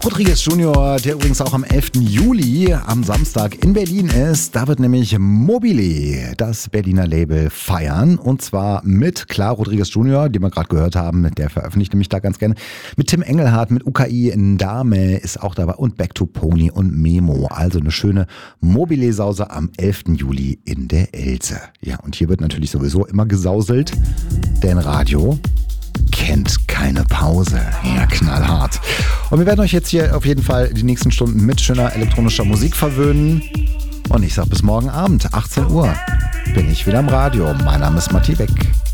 Rodriguez Junior, der übrigens auch am 11. Juli am Samstag in Berlin ist. Da wird nämlich Mobile, das Berliner Label, feiern. Und zwar mit, klar, Rodriguez Junior, den wir gerade gehört haben, der veröffentlicht nämlich da ganz gerne. Mit Tim Engelhardt, mit UKI Ndame ist auch dabei und Back to Pony und Memo. Also eine schöne Mobile-Sause am 11. Juli in der Else. Ja, und hier wird natürlich sowieso immer gesauselt, denn Radio kennt keine Pause. Ja, knallhart. Und wir werden euch jetzt hier auf jeden Fall die nächsten Stunden mit schöner elektronischer Musik verwöhnen. Und ich sag bis morgen Abend, 18 Uhr, bin ich wieder am Radio. Mein Name ist Matti Beck.